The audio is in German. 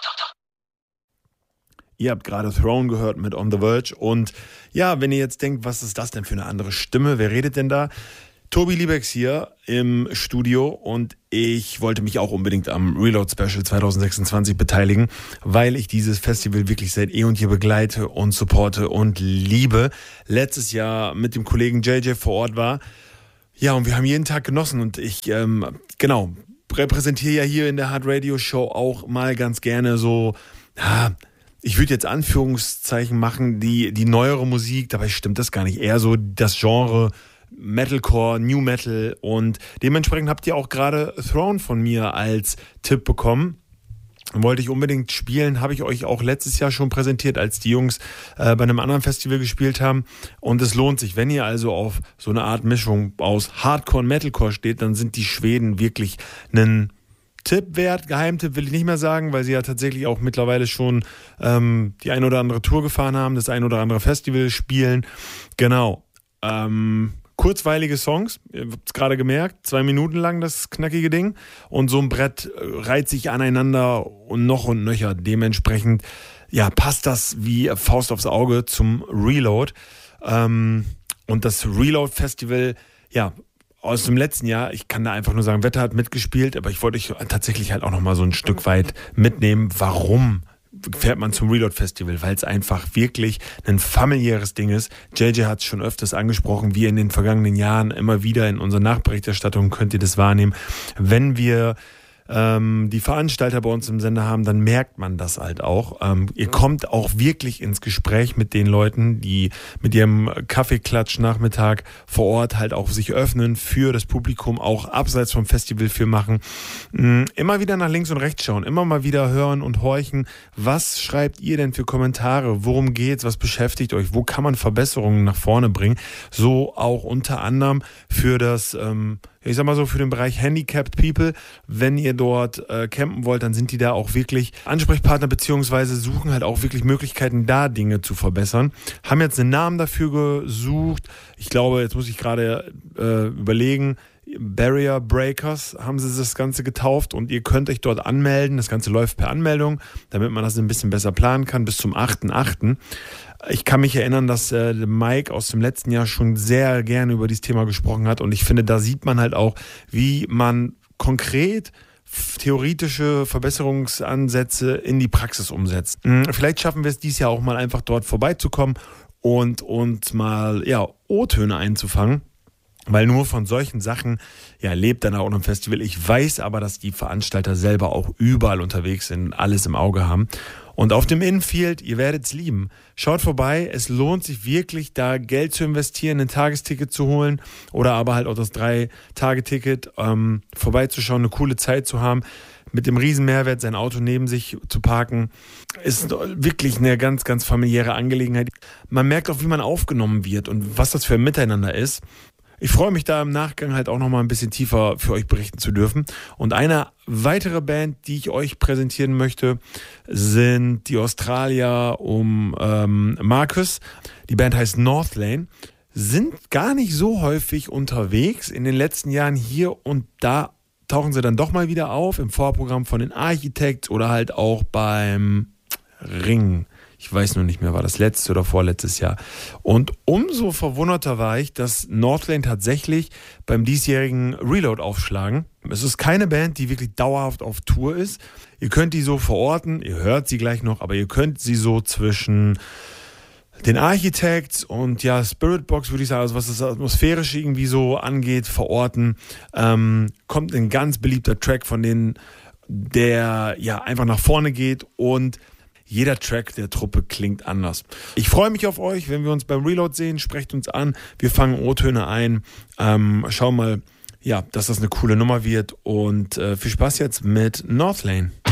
Ihr habt gerade Throne gehört mit On the Verge. Und ja, wenn ihr jetzt denkt, was ist das denn für eine andere Stimme? Wer redet denn da? Tobi Liebex hier im Studio und ich wollte mich auch unbedingt am Reload Special 2026 beteiligen, weil ich dieses Festival wirklich seit eh und je begleite und supporte und liebe. Letztes Jahr mit dem Kollegen JJ vor Ort war. Ja, und wir haben jeden Tag genossen und ich, repräsentiere ja hier in der Hard Radio Show auch mal ganz gerne so, ich würde jetzt Anführungszeichen machen, die neuere Musik, dabei stimmt das gar nicht, eher so das Genre Metalcore, New Metal und dementsprechend habt ihr auch gerade Throne von mir als Tipp bekommen. Wollte ich unbedingt spielen, habe ich euch auch letztes Jahr schon präsentiert, als die Jungs bei einem anderen Festival gespielt haben. Und es lohnt sich, wenn ihr also auf so eine Art Mischung aus Hardcore und Metalcore steht, dann sind die Schweden wirklich einen Tipp wert. Geheimtipp will ich nicht mehr sagen, weil sie ja tatsächlich auch mittlerweile schon die ein oder andere Tour gefahren haben, das ein oder andere Festival spielen. Genau. Kurzweilige Songs, ihr habt es gerade gemerkt, 2 Minuten lang das knackige Ding und so ein Brett reiht sich aneinander und noch und nöcher. Dementsprechend ja, passt das wie Faust aufs Auge zum Reload. Und das Reload Festival, ja, aus dem letzten Jahr, ich kann da einfach nur sagen, Wetter hat mitgespielt, aber ich wollte euch tatsächlich halt auch nochmal so ein Stück weit mitnehmen, warum fährt man zum Reload Festival, weil es einfach wirklich ein familiäres Ding ist. JJ hat es schon öfters angesprochen, wie in den vergangenen Jahren immer wieder in unserer Nachberichterstattung könnt ihr das wahrnehmen. Wenn wir die Veranstalter bei uns im Sender haben, dann merkt man das halt auch. Ihr kommt auch wirklich ins Gespräch mit den Leuten, die mit ihrem Kaffeeklatsch-Nachmittag vor Ort halt auch sich öffnen für das Publikum, auch abseits vom Festival viel machen. Immer wieder nach links und rechts schauen, immer mal wieder hören und horchen. Was schreibt ihr denn für Kommentare? Worum geht's? Was beschäftigt euch? Wo kann man Verbesserungen nach vorne bringen? So auch unter anderem für das ich sag mal so, für den Bereich Handicapped People, wenn ihr dort campen wollt, dann sind die da auch wirklich Ansprechpartner, beziehungsweise suchen halt auch wirklich Möglichkeiten, da Dinge zu verbessern. Haben jetzt einen Namen dafür gesucht. Ich glaube, jetzt muss ich gerade überlegen, Barrier Breakers haben sie das Ganze getauft und ihr könnt euch dort anmelden. Das Ganze läuft per Anmeldung, damit man das ein bisschen besser planen kann, bis zum 8.8. Ich kann mich erinnern, dass Mike aus dem letzten Jahr schon sehr gerne über dieses Thema gesprochen hat und ich finde, da sieht man halt auch, wie man konkret theoretische Verbesserungsansätze in die Praxis umsetzt. Vielleicht schaffen wir es dieses Jahr auch mal einfach dort vorbeizukommen und mal O-Töne einzufangen. Weil nur von solchen Sachen lebt dann auch noch ein Festival. Ich weiß aber, dass die Veranstalter selber auch überall unterwegs sind, alles im Auge haben. Und auf dem Infield, ihr werdet es lieben. Schaut vorbei, es lohnt sich wirklich, da Geld zu investieren, ein Tagesticket zu holen oder aber halt auch das 3-Tage-Ticket, vorbeizuschauen, eine coole Zeit zu haben, mit dem riesen Mehrwert sein Auto neben sich zu parken. Ist wirklich eine ganz, ganz familiäre Angelegenheit. Man merkt auch, wie man aufgenommen wird und was das für ein Miteinander ist. Ich freue mich da im Nachgang halt auch nochmal ein bisschen tiefer für euch berichten zu dürfen. Und eine weitere Band, die ich euch präsentieren möchte, sind die Australier um Marcus. Die Band heißt Northlane. Sind gar nicht so häufig unterwegs. In den letzten Jahren hier und da tauchen sie dann doch mal wieder auf. Im Vorprogramm von den Architects oder halt auch beim Ring. Ich weiß nur nicht mehr, war das letztes oder vorletztes Jahr. Und umso verwunderter war ich, dass Northlane tatsächlich beim diesjährigen Reload aufschlagen. Es ist keine Band, die wirklich dauerhaft auf Tour ist. Ihr könnt die so verorten, ihr hört sie gleich noch, aber ihr könnt sie so zwischen den Architects und Spiritbox, würde ich sagen, also was das Atmosphärische irgendwie so angeht, verorten. Kommt ein ganz beliebter Track von denen, der einfach nach vorne geht und jeder Track der Truppe klingt anders. Ich freue mich auf euch, wenn wir uns beim Reload sehen. Sprecht uns an. Wir fangen O-Töne ein. Schauen mal, dass das eine coole Nummer wird. Und viel Spaß jetzt mit Northlane.